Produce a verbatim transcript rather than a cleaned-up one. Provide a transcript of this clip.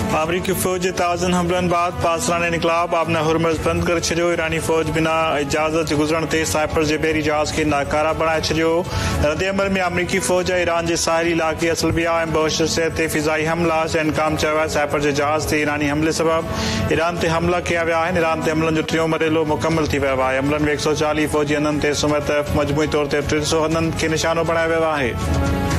अमरीकी फौज जे ताज़नि हमलनि बाद पासरान इनकलाब आपना हुरमज़ बंद करे छॾियो। ईरानी फौज बिना इजाज़त गुज़रण ते साइप्रस जे बहरी जहाज़ खे नाकारा बणाए छॾियो। रद्द अमल में अमरीकी फौज ईरान जे साहिली इलाइक़े असलबिया ऐं बशर ते फिज़ाई हमला इनकाम चयो आहे। साइप्रस जे जहाज़ ते ईरानी हमले सबबि ईरान ते हमला कया विया आहिनि। ईरान ते हमलनि जो टियों मरेलो मुकमल थी वियो आहे। हमलनि में हिकु सौ चालीह फौजी हंधनि ते सुम्हियल मजमूई तौर ते टे सौ हंधनि खे निशानो बणायो वियो आहे।